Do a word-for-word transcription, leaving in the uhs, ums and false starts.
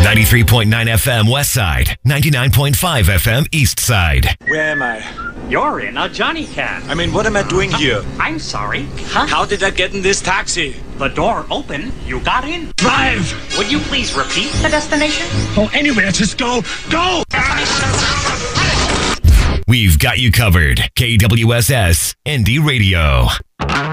ninety-three point nine F M West Side, ninety-nine point five F M East Side. Where am I? You're in a Johnny Cab. I mean, what am I doing here? I'm sorry. Huh? How did I get in this taxi? The door opened. You got in. Drive! Would you please repeat the destination? Oh, anywhere, just go. Go! We've got you covered. K W S S Indie Radio.